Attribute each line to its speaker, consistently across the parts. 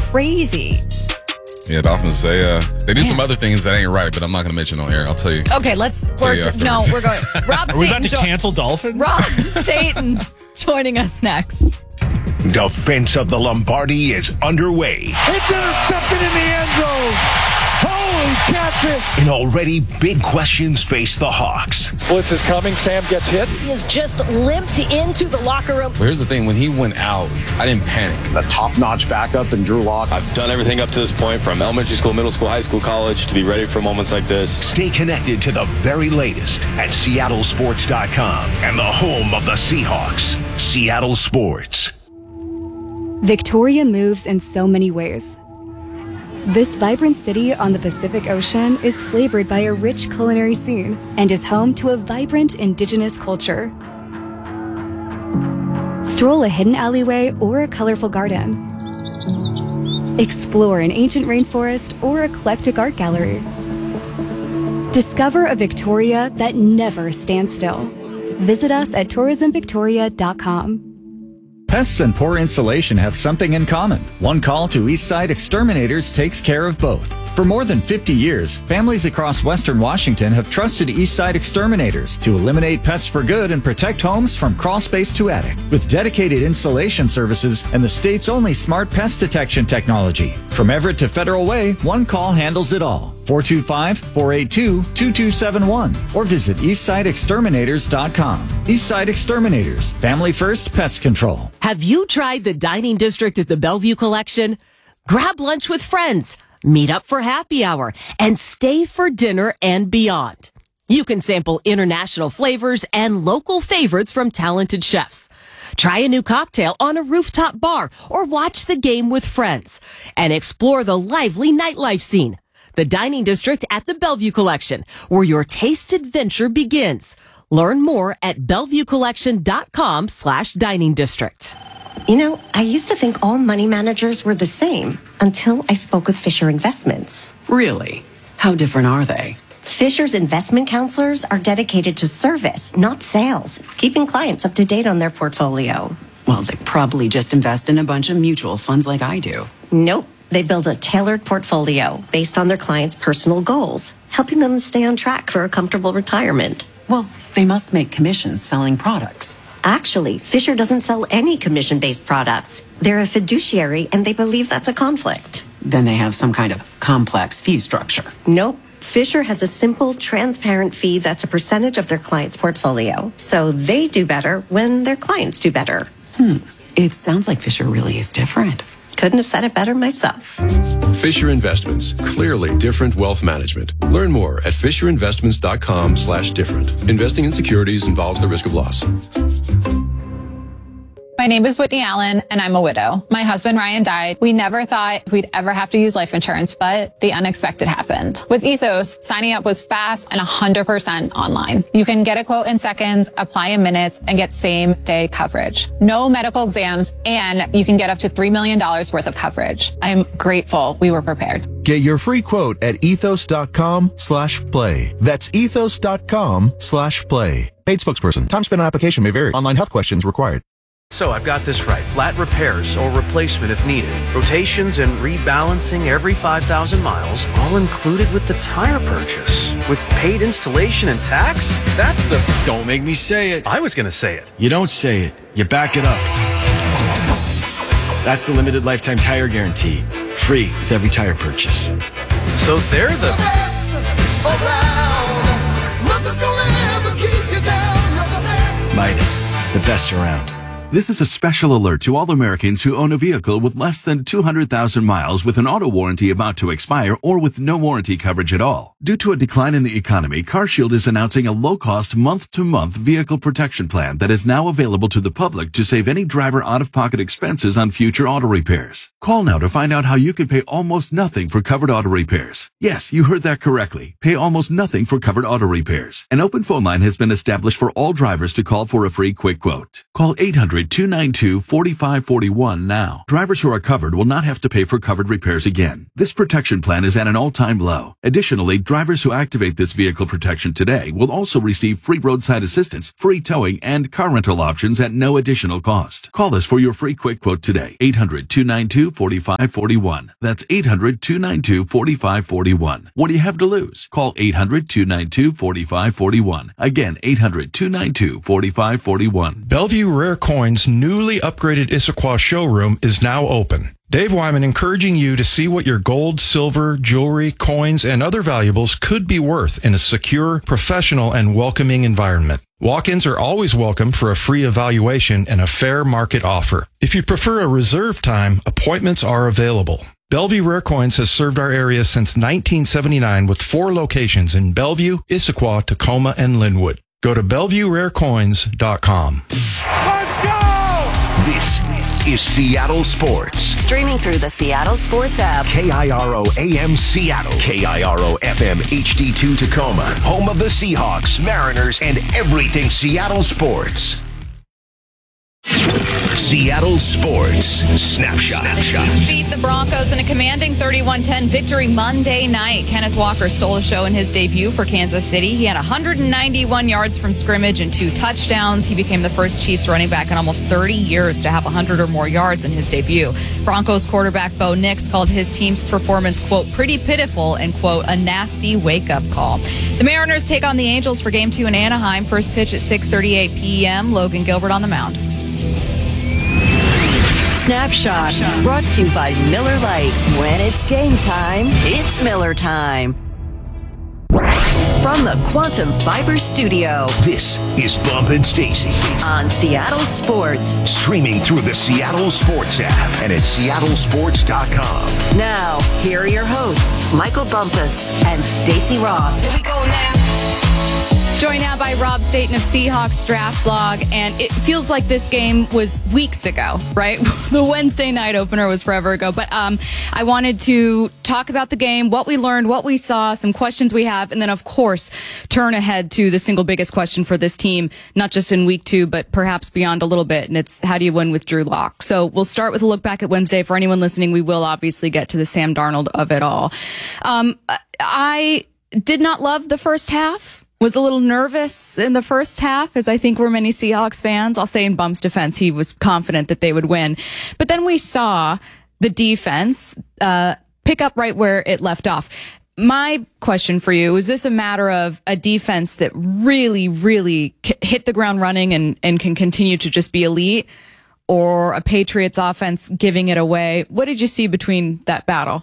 Speaker 1: crazy.
Speaker 2: Yeah, Dolphins, they do some other things that ain't right, but I'm not going to mention on air. I'll tell you.
Speaker 1: Okay, we're going. Rob
Speaker 3: Are we about to cancel Dolphins?
Speaker 1: Rob Staten's joining us next.
Speaker 4: Defense of the Lombardi is underway.
Speaker 5: It's intercepted in the end zone. Holy catfish.
Speaker 4: And already big questions face the Hawks.
Speaker 5: Blitz is coming. Sam gets hit.
Speaker 6: He has just limped into the locker room.
Speaker 2: But here's the thing. When he went out, I didn't panic.
Speaker 7: The top-notch backup in Drew Lock.
Speaker 8: I've done everything up to this point, from elementary school, middle school, high school, college, to be ready for moments like this.
Speaker 4: Stay connected to the very latest at seattlesports.com and the home of the Seahawks, Seattle Sports.
Speaker 9: Victoria moves in so many ways. This vibrant city on the Pacific Ocean is flavored by a rich culinary scene and is home to a vibrant indigenous culture. Stroll a hidden alleyway or a colorful garden. Explore an ancient rainforest or eclectic art gallery. Discover a Victoria that never stands still. Visit us at tourismvictoria.com.
Speaker 10: Pests and poor insulation have something in common. One call to Eastside Exterminators takes care of both. For more than 50 years, families across Western Washington have trusted Eastside Exterminators to eliminate pests for good and protect homes from crawl space to attic. With dedicated insulation services and the state's only smart pest detection technology. From Everett to Federal Way, one call handles it all. 425-482-2271 or visit eastsideexterminators.com. Eastside Exterminators, family first pest control.
Speaker 11: Have you tried the dining district at the Bellevue Collection? Grab lunch with friends, meet up for happy hour, and stay for dinner and beyond. You can sample international flavors and local favorites from talented chefs. Try a new cocktail on a rooftop bar or watch the game with friends and explore the lively nightlife scene. The Dining District at the Bellevue Collection, where your taste adventure begins. Learn more at BellevueCollection.com/dining district.
Speaker 6: You know, I used to think all money managers were the same until I spoke with Fisher Investments.
Speaker 12: Really? How different are they?
Speaker 6: Fisher's investment counselors are dedicated to service, not sales, keeping clients up to date on their portfolio.
Speaker 12: Well, they probably just invest in a bunch of mutual funds like I do.
Speaker 6: Nope. They build a tailored portfolio based on their clients' personal goals, helping them stay on track for a comfortable retirement.
Speaker 12: Well, they must make commissions selling products.
Speaker 6: Actually, Fisher doesn't sell any commission-based products. They're a fiduciary, and they believe that's a conflict.
Speaker 12: Then they have some kind of complex fee structure.
Speaker 6: Nope. Fisher has a simple, transparent fee that's a percentage of their client's portfolio. So they do better when their clients do better.
Speaker 12: It sounds like Fisher really is different.
Speaker 6: Couldn't have said it better myself.
Speaker 13: Fisher Investments, clearly different wealth management. Learn more at FisherInvestments.com/different. Investing in securities involves the risk of loss.
Speaker 14: My name is Whitney Allen, and I'm a widow. My husband, Ryan, died. We never thought we'd ever have to use life insurance, but the unexpected happened. With Ethos, signing up was fast and 100% online. You can get a quote in seconds, apply in minutes, and get same-day coverage. No medical exams, and you can get up to $3 million worth of coverage. I'm grateful we were prepared.
Speaker 15: Get your free quote at ethos.com/play. That's ethos.com/play. Paid spokesperson. Time spent on application may vary. Online health questions required.
Speaker 16: So I've got this right. Flat repairs or replacement if needed. Rotations and rebalancing every 5,000 miles, all included with the tire purchase. With paid installation and tax? That's the...
Speaker 17: Don't make me say it.
Speaker 16: I was going to say it.
Speaker 17: You don't say it. You back it up. That's the limited lifetime tire guarantee. Free with every tire purchase.
Speaker 16: So they're the...
Speaker 18: best around. Nothing's gonna ever keep you down. You're the best.
Speaker 17: Midas, the best around.
Speaker 19: This is a special alert to all Americans who own a vehicle with less than 200,000 miles with an auto warranty about to expire or with no warranty coverage at all. Due to a decline in the economy, CarShield is announcing a low-cost month-to-month vehicle protection plan that is now available to the public to save any driver out-of-pocket expenses on future auto repairs. Call now to find out how you can pay almost nothing for covered auto repairs. Yes, you heard that correctly. Pay almost nothing for covered auto repairs. An open phone line has been established for all drivers to call for a free quick quote. Call 800 800-292-4541 now. Drivers who are covered will not have to pay for covered repairs again. This protection plan is at an all-time low. Additionally, drivers who activate this vehicle protection today will also receive free roadside assistance, free towing, and car rental options at no additional cost. Call us for your free quick quote today. 800-292-4541. That's 800-292-4541. What do you have to lose? Call 800-292-4541. Again, 800-292-4541.
Speaker 3: Bellevue Rare Coins' newly upgraded Issaquah showroom is now open. Dave Wyman encouraging you to see what your gold, silver, jewelry, coins, and other valuables could be worth in a secure, professional, and welcoming environment. Walk-ins are always welcome for a free evaluation and a fair market offer. If you prefer a reserve time, appointments are available. Bellevue Rare Coins has served our area since 1979 with 4 locations in Bellevue, Issaquah, Tacoma, and Linwood. Go to BellevueRareCoins.com.
Speaker 4: Let's go! This is Seattle Sports.
Speaker 20: Streaming through the Seattle Sports app.
Speaker 4: KIRO AM Seattle. KIRO FM HD2 Tacoma. Home of the Seahawks, Mariners, and everything Seattle sports. Seattle Sports Snapshot.
Speaker 1: Chiefs beat the Broncos in a commanding 31-10 victory Monday night. Kenneth Walker stole a show in his debut for Kansas City. He had 191 yards from scrimmage and 2 touchdowns. He became the first Chiefs running back in almost 30 years to have 100 or more yards in his debut. Broncos quarterback Bo Nix called his team's performance, quote, pretty pitiful and, quote, a nasty wake-up call. The Mariners take on the Angels for Game 2 in Anaheim. First pitch at 6:38 p.m. Logan Gilbert on the mound.
Speaker 20: Snapshot, brought to you by Miller Lite. When it's game time, it's Miller time. From the Quantum Fiber Studio,
Speaker 4: this is Bump and Stacy
Speaker 20: on Seattle Sports.
Speaker 4: Streaming through the Seattle Sports app and at seattlesports.com.
Speaker 20: Now, here are your hosts, Michael Bumpus and Stacy Ross.
Speaker 1: Here we go now. Joined now by Rob Staten of Seahawks Draft Blog, and it feels like this game was weeks ago, right? The Wednesday night opener was forever ago, but I wanted to talk about the game, what we learned, what we saw, some questions we have, and then, of course, turn ahead to the single biggest question for this team, not just in week 2, but perhaps beyond a little bit, and it's how do you win with Drew Lock? So we'll start with a look back at Wednesday. For anyone listening, we will obviously get to the Sam Darnold of it all. I did not love the first half. Was a little nervous in the first half, as I think were many Seahawks fans. I'll say in Bump's defense, he was confident that they would win. But then we saw the defense pick up right where it left off. My question for you, is this a matter of a defense that really, really hit the ground running and can continue to just be elite, or a Patriots offense giving it away? What did you see between that battle?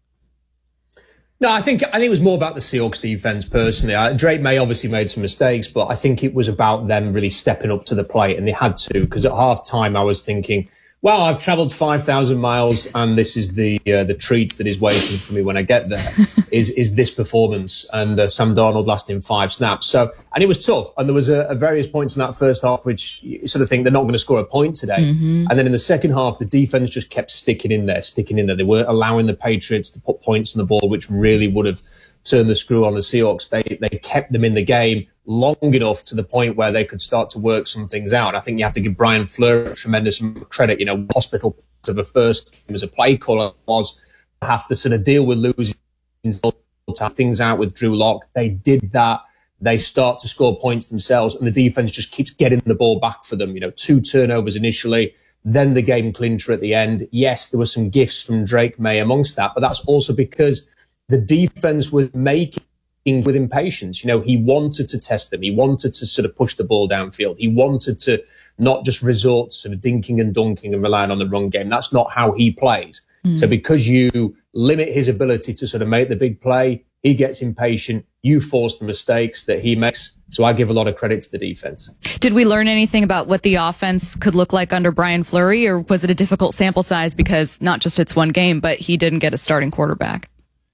Speaker 21: No, I think it was more about the Seahawks defense personally. Drake May obviously made some mistakes, but I think it was about them really stepping up to the plate, and they had to, because at halftime I was thinking, well, I've traveled 5,000 miles and this is the treat that is waiting for me when I get there is this performance. And Sam Darnold lasting 5 snaps. So, and it was tough. And there was a various points in that first half, which you sort of think they're not going to score a point today. Mm-hmm. And then in the second half, the defense just kept sticking in there. They weren't allowing the Patriots to put points on the board, which really would have turned the screw on the Seahawks. They kept them in the game long enough to the point where they could start to work some things out. I think you have to give Brian Fleur a tremendous credit. You know, hospital of a first game as a play caller was have to sort of deal with losing things out with Drew Lock. They did that. They start to score points themselves, and the defense just keeps getting the ball back for them. You know, 2 turnovers initially, then the game clincher at the end. Yes, there were some gifts from Drake May amongst that, but that's also because the defense was making with impatience. You know, he wanted to test them. He wanted to sort of push the ball downfield. He wanted to not just resort to sort of dinking and dunking and relying on the run game. That's not how he plays. So because you limit his ability to sort of make the big play, he gets impatient. You force the mistakes that he makes. So I give a lot of credit to the defense.
Speaker 1: Did we learn anything about what the offense could look like under Brian Fleury, or was it a difficult sample size because not just it's one game, but he didn't get a starting quarterback?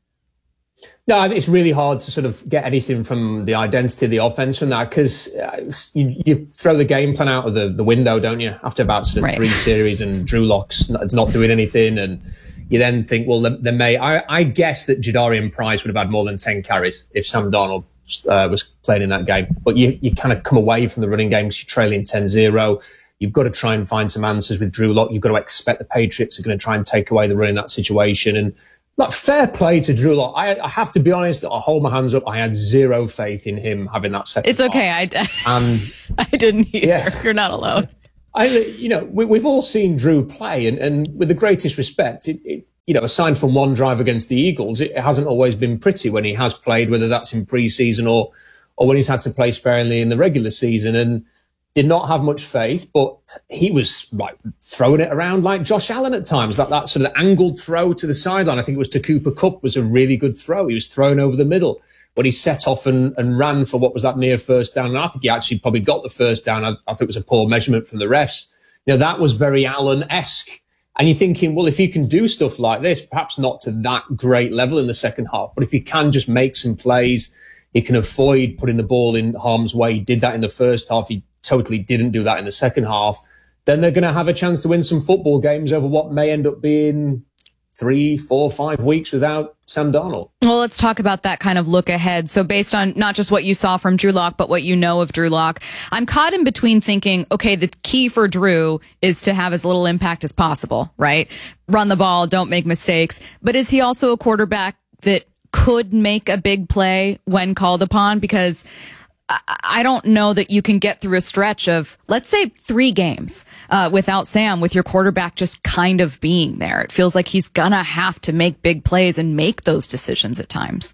Speaker 21: No, I think it's really hard to sort of get anything from the identity of the offense from that, because you throw the game plan out of the window, don't you? After about sort of 3 series and Drew Lock's not doing anything, and you then think, well, I guess that Jadarian Price would have had more than 10 carries if Sam Darnold was playing in that game. But you kind of come away from the running game because you're trailing 10-0. You've got to try and find some answers with Drew Lock. You've got to expect the Patriots are going to try and take away the run in that situation. And like, fair play to Drew Lock. I have to be honest, I hold my hands up. I had zero faith in him having that second.
Speaker 1: It's okay.
Speaker 21: And
Speaker 1: I didn't either. Yeah. You're not alone.
Speaker 21: We've all seen Drew play, and with the greatest respect, aside from one drive against the Eagles, it hasn't always been pretty when he has played, whether that's in pre-season or when he's had to play sparingly in the regular season, and did not have much faith, but he was like throwing it around like Josh Allen at times, like that sort of angled throw to the sideline. I think it was to Cooper Kupp was a really good throw. He was thrown over the middle, but he set off and ran for what was that near first down. And I think he actually probably got the first down. I think it was a poor measurement from the refs. That was very Allen-esque. And you're thinking, well, if you can do stuff like this, perhaps not to that great level in the second half, but if you can just make some plays, you can avoid putting the ball in harm's way. He did that in the first half. He totally didn't do that in the second half. Then they're going to have a chance to win some football games over what may end up being 3, 4, 5 weeks without Sam Darnold.
Speaker 1: Well, let's talk about that kind of look ahead. So based on not just what you saw from Drew Lock, but what you know of Drew Lock, I'm caught in between thinking, okay, the key for Drew is to have as little impact as possible, right? Run the ball, don't make mistakes. But is he also a quarterback that could make a big play when called upon? Because I don't know that you can get through a stretch of, let's say, 3 games without Sam, with your quarterback just kind of being there. It feels like he's gonna have to make big plays and make those decisions at times.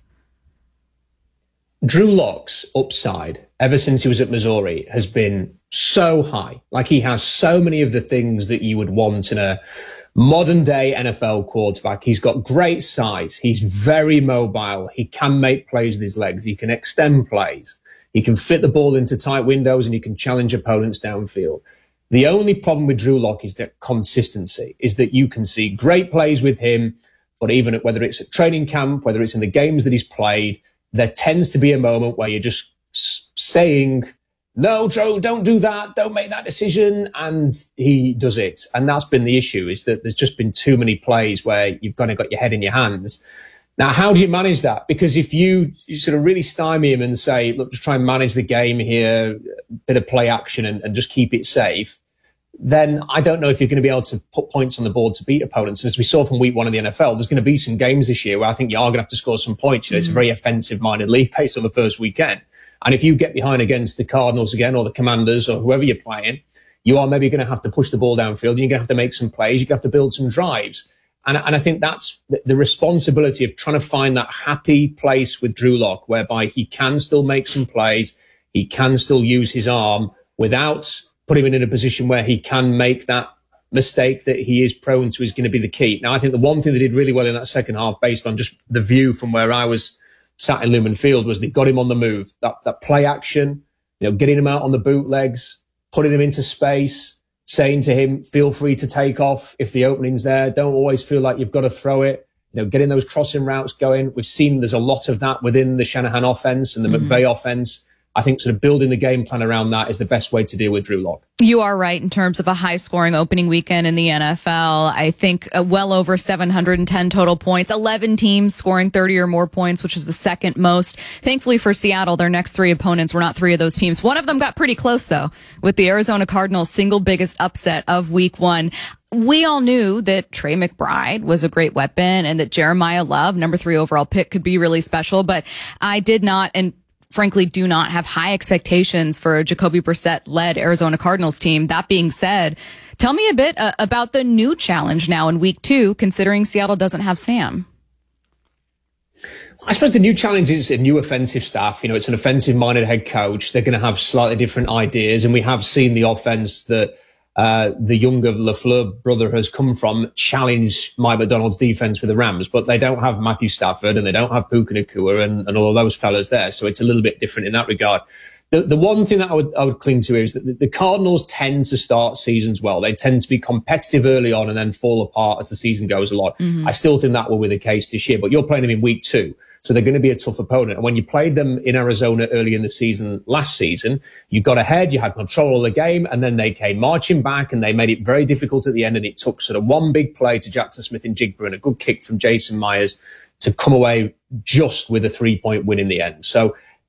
Speaker 21: Drew Lock's upside, ever since he was at Missouri, has been so high. Like, he has so many of the things that you would want in a modern day NFL quarterback. He's got great size. He's very mobile. He can make plays with his legs. He can extend plays. He can fit the ball into tight windows, and he can challenge opponents downfield. The only problem with Drew Lock is that consistency, is that you can see great plays with him, but even whether it's at training camp, whether it's in the games that he's played, there tends to be a moment where you're just saying, no, Joe, don't do that. Don't make that decision. And he does it. And that's been the issue, is that there's just been too many plays where you've kind of got your head in your hands. Now, how do you manage that? Because if you sort of really stymie him and say, look, just try and manage the game here, bit of play action and just keep it safe, then I don't know if you're going to be able to put points on the board to beat opponents. And as we saw from week 1 of the NFL, there's going to be some games this year where I think you are going to have to score some points. It's a very offensive-minded league based on the first weekend. And if you get behind against the Cardinals again, or the Commanders, or whoever you're playing, you are maybe going to have to push the ball downfield, and you're going to have to make some plays. You're going to have to build some drives. And I think that's the responsibility of trying to find that happy place with Drew Lock, whereby he can still make some plays, he can still use his arm without putting him in a position where he can make that mistake that he is prone to, is going to be the key. Now, I think the one thing they did really well in that second half, based on just the view from where I was sat in Lumen Field, was they got him on the move. That play action, getting him out on the bootlegs, putting him into space, saying to him, feel free to take off if the opening's there. Don't always feel like you've got to throw it. Getting those crossing routes going. We've seen there's a lot of that within the Shanahan offense and the McVay offense. I think sort of building the game plan around that is the best way to deal with Drew Lock.
Speaker 1: You are right in terms of a high-scoring opening weekend in the NFL. I think well over 710 total points, 11 teams scoring 30 or more points, which is the second most. Thankfully for Seattle, their next 3 opponents were not 3 of those teams. One of them got pretty close, though, with the Arizona Cardinals' single biggest upset of week 1. We all knew that Trey McBride was a great weapon and that Jeremiah Love, number 3 overall pick, could be really special, but I did not, and frankly do not have high expectations for a Jacoby Brissett-led Arizona Cardinals team. That being said, tell me a bit about the new challenge now in week 2, considering Seattle doesn't have Sam.
Speaker 21: I suppose the new challenge is a new offensive staff. It's an offensive-minded head coach. They're going to have slightly different ideas, and we have seen the offense that the younger LaFleur brother has come from challenge Mike McDonald's defense with the Rams, but they don't have Matthew Stafford and they don't have Puka Nacua and all of those fellas there. So it's a little bit different in that regard. The one thing that I would cling to is that the Cardinals tend to start seasons well. They tend to be competitive early on and then fall apart as the season goes along. I still think that will be the case this year, but you're playing them in week 2. So they're going to be a tough opponent. And when you played them in Arizona early in the season, last season, you got ahead, you had control of the game, and then they came marching back and they made it very difficult at the end. And it took sort of one big play to Jackson Smith-Njigba and a good kick from Jason Myers to come away just with a 3-point win in the end. So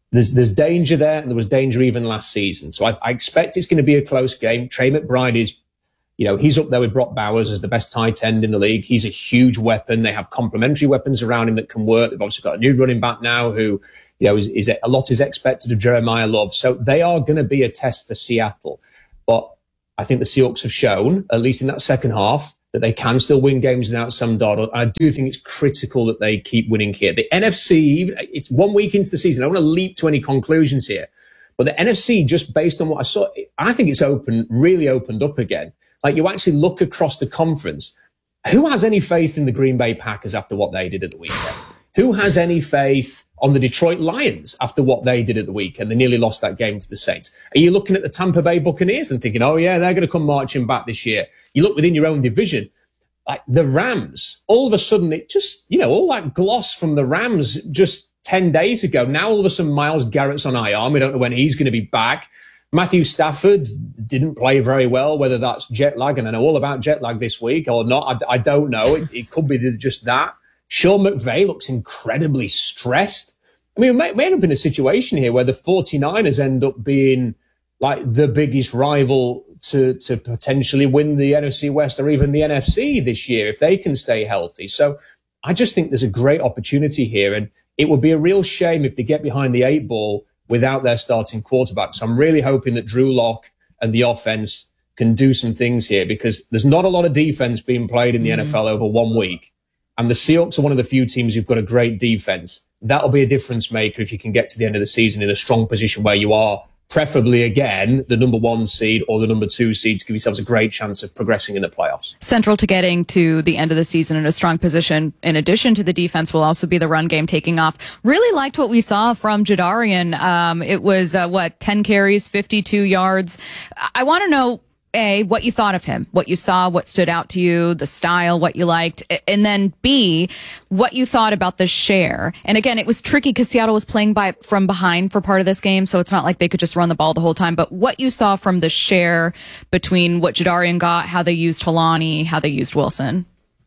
Speaker 21: there's danger there, and there was danger even last season. So I expect it's going to be a close game. Trey McBride is, he's up there with Brock Bowers as the best tight end in the league. He's a huge weapon. They have complementary weapons around him that can work. They've obviously got a new running back now who, is a lot is expected of Jeremiah Love. So they are going to be a test for Seattle. But I think the Seahawks have shown, at least in that second half, that they can still win games without Sam Darnold. I do think it's critical that they keep winning here. The NFC, it's 1 week into the season. I don't want to leap to any conclusions here. But the NFC, just based on what I saw, I think it's really opened up again. Like, you actually look across the conference. Who has any faith in the Green Bay Packers after what they did at the weekend? Who has any faith on the Detroit Lions after what they did at the weekend? They nearly lost that game to the Saints. Are you looking at the Tampa Bay Buccaneers and thinking, oh yeah, they're going to come marching back this year? You look within your own division, like the Rams, all of a sudden it just, all that gloss from the Rams just 10 days ago. Now all of a sudden Myles Garrett's on IR. We don't know when he's going to be back. Matthew Stafford didn't play very well, whether that's jet lag, and I know all about jet lag this week or not. I don't know. It could be just that. Sean McVay looks incredibly stressed. I mean, we may end up in a situation here where the 49ers end up being like the biggest rival to potentially win the NFC West or even the NFC this year if they can stay healthy. So I just think there's a great opportunity here, and it would be a real shame if they get behind the 8 ball without their starting quarterback. So I'm really hoping that Drew Lock and the offense can do some things here, because there's not a lot of defense being played in the NFL over 1 week. And the Seahawks are one of the few teams who've got a great defense. That'll be a difference maker if you can get to the end of the season in a strong position where you are, preferably again, the number 1 seed or the number 2 seed, to give yourselves a great chance of progressing in the playoffs.
Speaker 1: Central to getting to the end of the season in a strong position, in addition to the defense, will also be the run game taking off. Really liked what we saw from Jadarian. It was, 10 carries, 52 yards. I want to know, A, what you thought of him, what you saw, what stood out to you, the style, what you liked, and then B, what you thought about the share. And again, it was tricky because Seattle was playing from behind for part of this game, so it's not like they could just run the ball the whole time, but what you saw from the share between what Jadarian got, how they used Helani, how they used Wilson.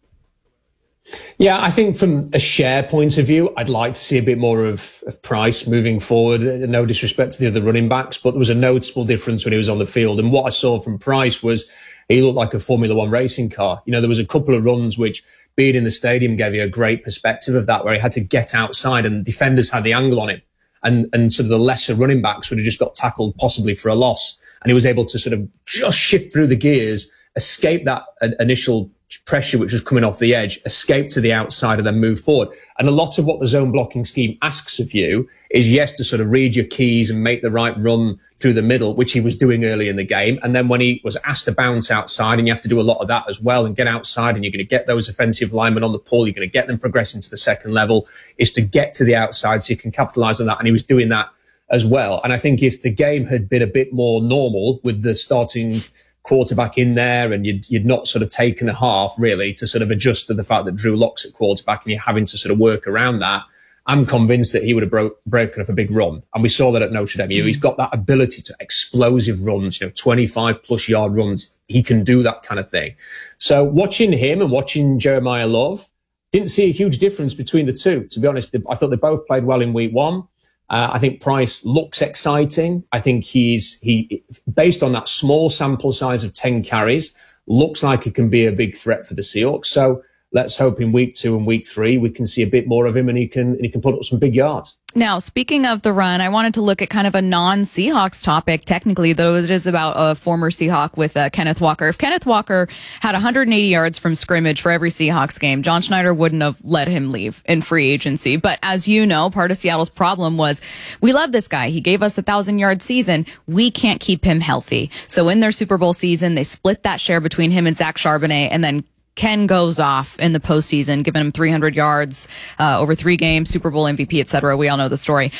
Speaker 21: Yeah, I think from a share point of view, I'd like to see a bit more of Price moving forward. No disrespect to the other running backs, but there was a noticeable difference when he was on the field. And what I saw from Price was he looked like a Formula One racing car. There was a couple of runs which, being in the stadium, gave you a great perspective of that, where he had to get outside and defenders had the angle on him. And sort of the lesser running backs would have just got tackled possibly for a loss. And he was able to sort of just shift through the gears, escape that initial pressure which was coming off the edge, escape to the outside and then move forward. And a lot of what the zone blocking scheme asks of you is, yes, to sort of read your keys and make the right run through the middle, which he was doing early in the game. And then when he was asked to bounce outside, and you have to do a lot of that as well and get outside, and you're going to get those offensive linemen on the pull, you're going to get them progressing to the second level, is to get to the outside so you can capitalize on that. And he was doing that as well. And I think if the game had been a bit more normal with the starting quarterback in there, and you'd not sort of taken a half really to sort of adjust to the fact that Drew Lock's at quarterback and you're having to sort of work around that, I'm convinced that he would have broken off a big run. And we saw that at Notre Dame. He's got that ability to explosive runs, 25 plus yard runs. He can do that kind of thing. So watching him and watching Jeremiah Love, didn't see a huge difference between the two. To be honest, I thought they both played well in week 1. I think Price looks exciting. I think he, based on that small sample size of 10 carries, looks like he can be a big threat for the Seahawks. So let's hope in week 2 and week 3 we can see a bit more of him, and he can put up some big yards.
Speaker 1: Now, speaking of the run, I wanted to look at kind of a non-Seahawks topic, technically, though it is about a former Seahawk with Kenneth Walker. If Kenneth Walker had 180 yards from scrimmage for every Seahawks game, John Schneider wouldn't have let him leave in free agency. But as you know, part of Seattle's problem was, we love this guy. He gave us a 1,000-yard season. We can't keep him healthy. So in their Super Bowl season, they split that share between him and Zach Charbonnet, and then Ken goes off in the postseason, giving him 300 yards over 3 games, Super Bowl MVP, etc. We all know the story.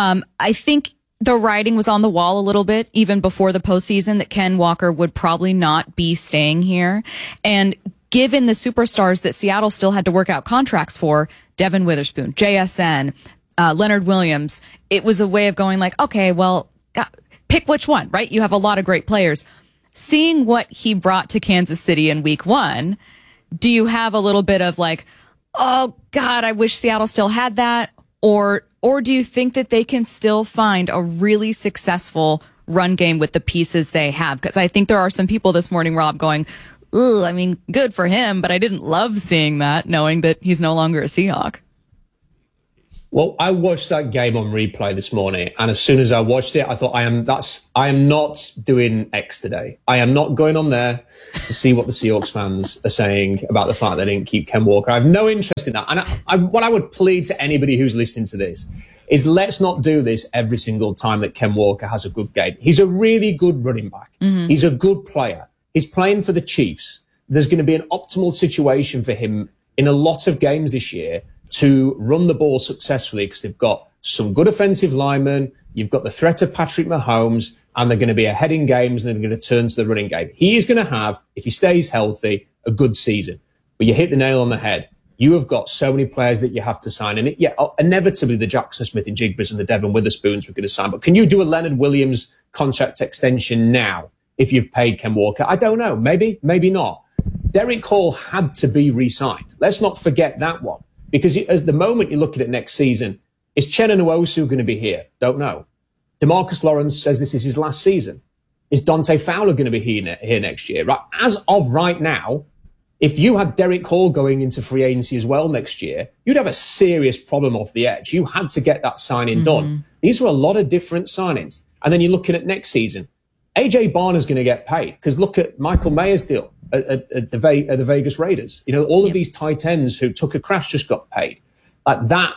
Speaker 1: I think the writing was on the wall a little bit, even before the postseason, that Ken Walker would probably not be staying here. And given the superstars that Seattle still had to work out contracts for, Devin Witherspoon, JSN, Leonard Williams, it was a way of going like, okay, well, pick which one, right? You have a lot of great players. Seeing what he brought to Kansas City in week 1, do you have a little bit of like, oh God, I wish Seattle still had that? Or do you think that they can still find a really successful run game with the pieces they have? Because I think there are some people this morning, Rob, going, ooh, I mean, good for him, but I didn't love seeing that, knowing that he's no longer a Seahawk.
Speaker 21: Well, I watched that game on replay this morning, and as soon as I watched it, I thought, I am not doing X today. I am not going on there to see what the Seahawks fans are saying about the fact they didn't keep Ken Walker. I have no interest in that. And what I would plead to anybody who's listening to this is let's not do this every single time that Ken Walker has a good game. He's a really good running back. Mm-hmm. He's a good player. He's playing for the Chiefs. There's going to be an optimal situation for him in a lot of games this year to run the ball successfully because they've got some good offensive linemen. You've got the threat of Patrick Mahomes, and they're going to be ahead in games, and they're going to turn to the running game. He is going to have, if he stays healthy, a good season. But you hit the nail on the head. You have got so many players that you have to sign. And inevitably the Jackson Smith and Jigbas and the Devin Witherspoons were going to sign. But can you do a Leonard Williams contract extension now if you've paid Ken Walker? I don't know. Maybe, maybe not. Derek Hall had to be re-signed. Let's not forget that one. Because at the moment you look at it next season, is Chenna Nwosu going to be here? Don't know. DeMarcus Lawrence says this is his last season. Is Dante Fowler going to be here next year? Right? As of right now, if you had Derek Hall going into free agency as well next year, you'd have a serious problem off the edge. You had to get that signing done. These were a lot of different signings. And then you're looking at next season. A.J. Barner's going to get paid because look at Michael Mayer's deal at the Vegas Raiders. You know, all of these tight ends who Tucker Kraft just got paid. That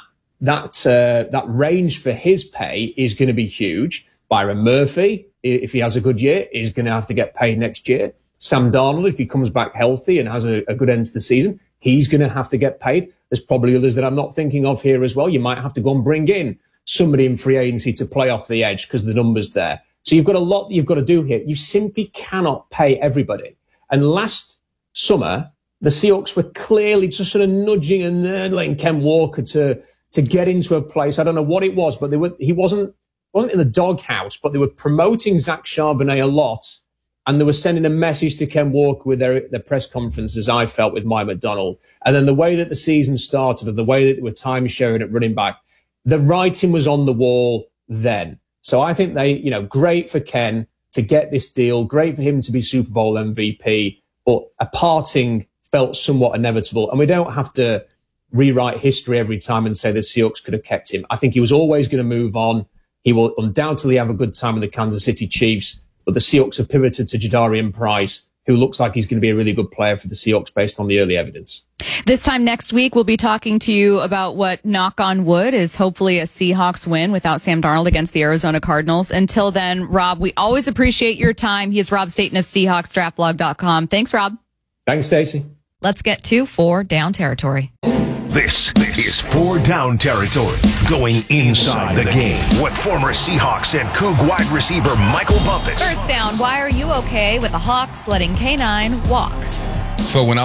Speaker 21: range for his pay is going to be huge. Byron Murphy, if he has a good year, is going to have to get paid next year. Sam Darnold, if he comes back healthy and has a good end to the season, he's going to have to get paid. There's probably others that I'm not thinking of here as well. You might have to go and bring in somebody in free agency to play off the edge because the numbers there. So you've got a lot that you've got to do here. You simply cannot pay everybody. And last summer, the Seahawks were clearly just sort of nudging and nurdling Ken Walker to get into a place. I don't know what it was, but he wasn't in the doghouse, but they were promoting Zach Charbonnet a lot. And they were sending a message to Ken Walker with their press conferences, I felt, with Mike McDonald. And then the way that the season started and the way that they were time sharing at running back, the writing was on the wall then. So I think great for Ken to get this deal, great for him to be Super Bowl MVP, but a parting felt somewhat inevitable. And we don't have to rewrite history every time and say the Seahawks could have kept him. I think he was always going to move on. He will undoubtedly have a good time with the Kansas City Chiefs, but the Seahawks have pivoted to Jadarian Price, who looks like he's going to be a really good player for the Seahawks based on the early evidence.
Speaker 1: This time next week, we'll be talking to you about what, knock on wood, is hopefully a Seahawks win without Sam Darnold against the Arizona Cardinals. Until then, Rob, we always appreciate your time. He is Rob Staten of SeahawksDraftBlog.com. Thanks, Rob.
Speaker 21: Thanks, Stacey.
Speaker 1: Let's get to 4 Down Territory.
Speaker 4: This is 4 Down Territory, going inside the game with former Seahawks and Coug wide receiver Michael Bumpus.
Speaker 1: First down, why are you okay with the Hawks letting K9 walk?
Speaker 2: So when I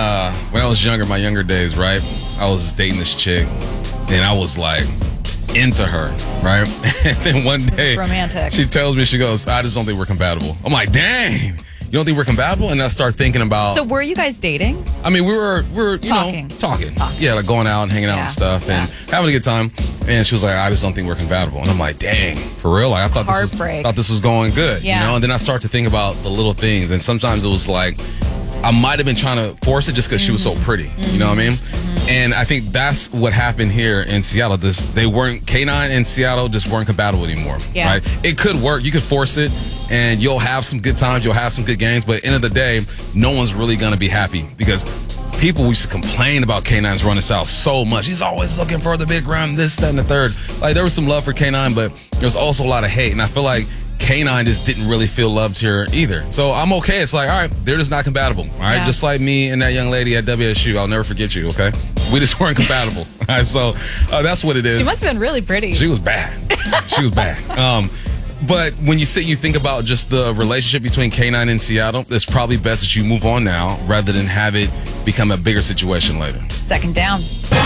Speaker 2: was younger, my younger days, right, I was dating this chick, and I was like into her, right? And then one day,
Speaker 1: romantic.
Speaker 2: She tells me, she goes, I just don't think we're compatible. I'm like, dang. You don't think we're compatible? And I start thinking about...
Speaker 1: So were you guys dating?
Speaker 2: I mean, we were talking. Yeah, like going out and hanging out and stuff and having a good time. And she was like, I just don't think we're compatible. And I'm like, dang, for real? Like, I thought this was going good. Yeah. You know? And then I start to think about the little things. And sometimes it was like, I might have been trying to force it just because she was so pretty. You know what I mean? And I think that's what happened here in Seattle. K9 and Seattle just weren't compatible anymore. Yeah. Right? It could work. You could force it, and you'll have some good times. You'll have some good games. But at the end of the day, no one's really going to be happy because people used to complain about K9's running style so much. He's always looking for the big run, this, that, and the third. Like, there was some love for K9, but there's also a lot of hate. And I feel like K9 just didn't really feel loved here either. So I'm okay. It's like, all right, they're just not compatible. All right. Yeah. Just like me and that young lady at WSU. I'll never forget you. Okay. We just weren't compatible. All right. So that's what it is.
Speaker 1: She must have been really pretty.
Speaker 2: She was bad. She was bad. But when you think about just the relationship between K9 and Seattle, it's probably best that you move on now rather than have it become a bigger situation later.
Speaker 1: Second down.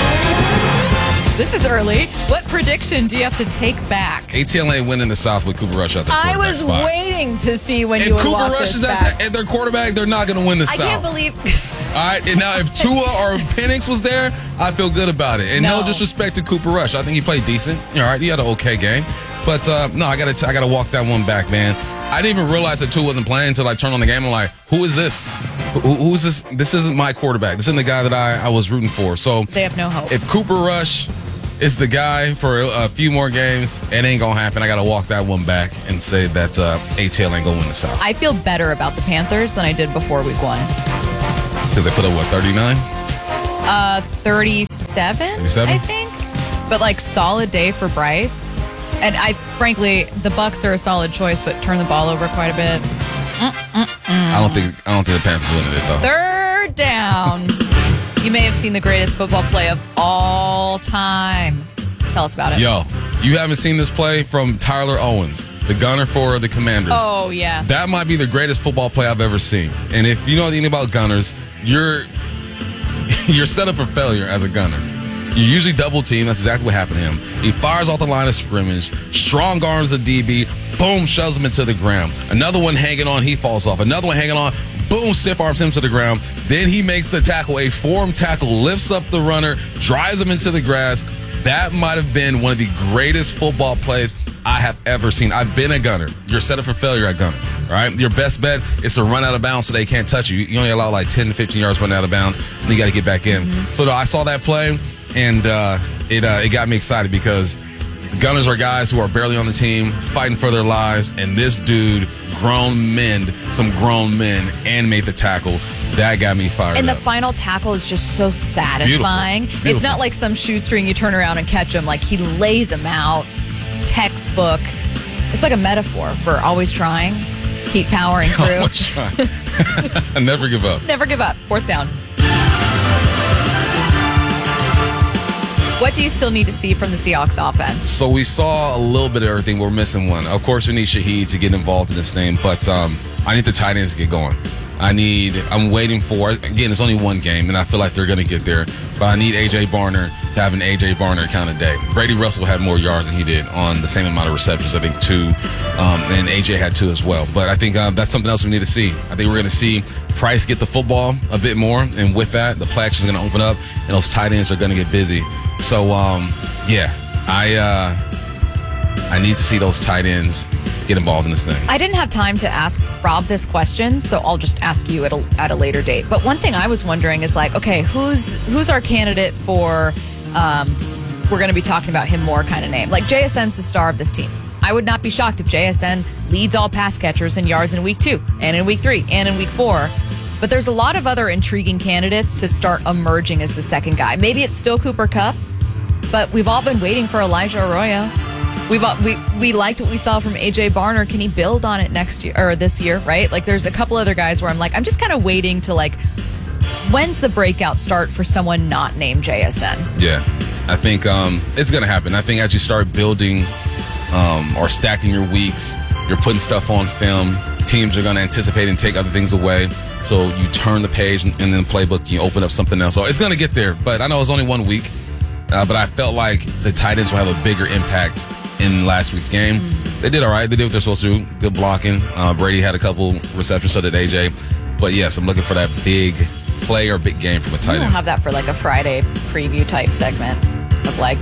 Speaker 1: This is early. What prediction do you have to take back?
Speaker 2: ATLA win in the South with Cooper Rush at the quarterback
Speaker 1: I was waiting to see when
Speaker 2: and
Speaker 1: you would
Speaker 2: Cooper
Speaker 1: walk
Speaker 2: Rush
Speaker 1: this
Speaker 2: is
Speaker 1: back.
Speaker 2: at their quarterback. They're not going to win the South.
Speaker 1: I can't believe
Speaker 2: right, and now if Tua or Penix was there, I feel good about it. And no disrespect to Cooper Rush, I think he played decent. All right, he had an okay game, but no, I gotta walk that one back, man. I didn't even realize that Tua wasn't playing until I turned on the game. I'm like, who is this? Who's this? This isn't my quarterback. This isn't the guy that I was rooting for. So
Speaker 1: they have no hope.
Speaker 2: If Cooper Rush is the guy for a few more games, it ain't gonna happen. I gotta walk that one back and say that ATL ain't gonna win the South.
Speaker 1: I feel better about the Panthers than I did before week 1.
Speaker 2: Because they put up, what, 39?
Speaker 1: 37, I think. But, like, solid day for Bryce. And frankly, the Bucs are a solid choice, but turn the ball over quite a bit.
Speaker 2: I don't think the Panthers winning it, though.
Speaker 1: 3rd down. You may have seen the greatest football play of all time. Tell us about it.
Speaker 2: Yo, you haven't seen this play from Tyler Owens, the gunner for the Commanders.
Speaker 1: Oh, yeah.
Speaker 2: That might be the greatest football play I've ever seen. And if you know anything about gunners, you're set up for failure as a gunner. You usually double team. That's exactly what happened to him. He fires off the line of scrimmage, strong arms the DB, boom, shoves him into the ground. Another one hanging on, he falls off. Another one hanging on, boom, stiff arms him to the ground. Then he makes the tackle, a form tackle, lifts up the runner, drives him into the grass. That might have been one of the greatest football plays I have ever seen. I've been a gunner. You're set up for failure at gunner, right? Your best bet is to run out of bounds so they can't touch you. You only allow like 10 to 15 yards running out of bounds, and you got to get back in. Mm-hmm. So I saw that play, and it got me excited because the gunners are guys who are barely on the team, fighting for their lives, and this dude some grown men, and made the tackle. That got me fired
Speaker 1: And
Speaker 2: up.
Speaker 1: the final tackle is just so satisfying. Beautiful. It's not like some shoestring you turn around and catch him. Like, he lays him out. Textbook. It's like a metaphor for always trying, keep powering through.
Speaker 2: Always trying. Never give up.
Speaker 1: Never give up. 4th down. What do you still need to see from the Seahawks offense?
Speaker 2: So we saw a little bit of everything. We're missing one. Of course, we need Shaheed to get involved in this thing, but I need the tight ends to get going. I'm waiting for, again, it's only one game, and I feel like they're going to get there, but I need A.J. Barner to have an A.J. Barner kind of day. Brady Russell had more yards than he did on the same amount of receptions, I think 2, and A.J. had 2 as well. But I think that's something else we need to see. I think we're going to see Price get the football a bit more, and with that, the play action is going to open up, and those tight ends are going to get busy. So, I need to see those tight ends get involved in this thing.
Speaker 1: I didn't have time to ask Rob this question, so I'll just ask you at a later date. But one thing I was wondering is, like, okay, who's our candidate for we're going to be talking about him more kind of name? Like, JSN's the star of this team. I would not be shocked if JSN leads all pass catchers in yards in week 2 and in week 3 and in week 4. But there's a lot of other intriguing candidates to start emerging as the second guy. Maybe it's still Cooper Kupp, but we've all been waiting for Elijah Arroyo. We liked what we saw from A.J. Barner. Can he build on it next year or this year, right? Like, there's a couple other guys where I'm like, I'm just kind of waiting to, like, when's the breakout start for someone not named JSN?
Speaker 2: Yeah, I think it's going to happen. I think as you start building or stacking your weeks, you're putting stuff on film, teams are going to anticipate and take other things away. So you turn the page and then the playbook, you open up something else. So it's going to get there. But I know it's only 1 week. But I felt like the tight ends will have a bigger impact in last week's game. They did all right. They did what they're supposed to do. Good blocking. Brady had a couple receptions, so did AJ. But yes, I'm looking for that big play or big game from a tight end.
Speaker 1: We'll have that for like a Friday preview type segment of like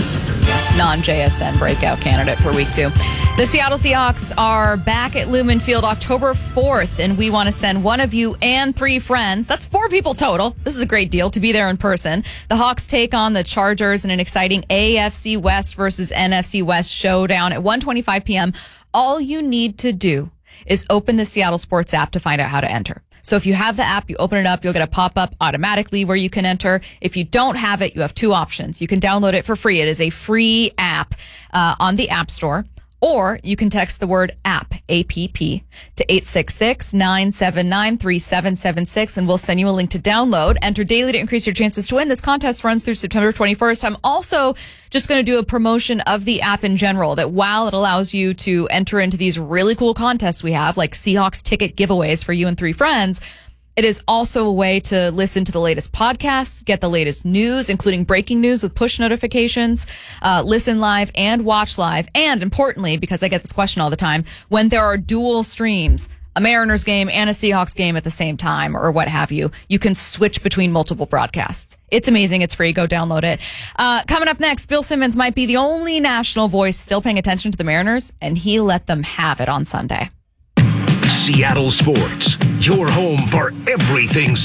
Speaker 1: non-JSN breakout candidate for week 2. The Seattle Seahawks are back at Lumen Field October 4th, and we want to send one of you and 3 friends. That's 4 people total. This is a great deal to be there in person. The Hawks take on the Chargers in an exciting AFC West versus NFC West showdown at 1:25 p.m. All you need to do is open the Seattle Sports app to find out how to enter. So if you have the app, you open it up, you'll get a pop-up automatically where you can enter. If you don't have it, you have 2 options. You can download it for free. It is a free app on the App Store. Or you can text the word app, A-P-P, to 866-979-3776, and we'll send you a link to download. Enter daily to increase your chances to win. This contest runs through September 21st. I'm also just going to do a promotion of the app in general, that while it allows you to enter into these really cool contests we have, like Seahawks ticket giveaways for you and 3 friends, it is also a way to listen to the latest podcasts, get the latest news, including breaking news with push notifications, listen live and watch live. And importantly, because I get this question all the time, when there are dual streams a Mariners game and a Seahawks game at the same time or what have you. You can switch between multiple broadcasts. It's amazing. It's free. Go download it. Coming up next, Bill Simmons might be the only national voice still paying attention to the Mariners, and he let them have it on Sunday.
Speaker 4: Seattle Sports, your home for everything